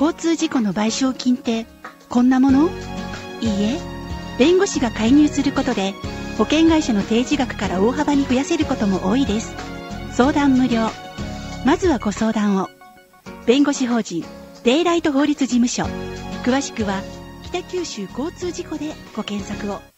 交通事故の賠償金ってこんなもの？いいえ、弁護士が介入することで保険会社の提示額から大幅に増やせることも多いです。相談無料。まずはご相談を。弁護士法人デイライト法律事務所。詳しくは北九州交通事故でご検索を。